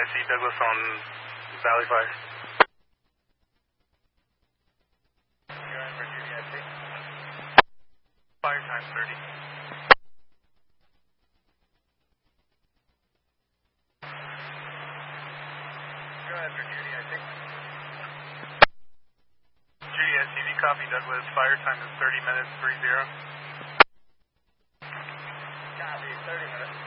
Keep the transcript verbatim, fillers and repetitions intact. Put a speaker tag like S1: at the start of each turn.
S1: I see Douglas on Valley Fire. You're in Virginia, I see. Fire time thirty. Go ahead, Virginia, I think. Judy, S C V, copy Douglas. Fire time is thirty minutes, three zero. Copy, thirty minutes.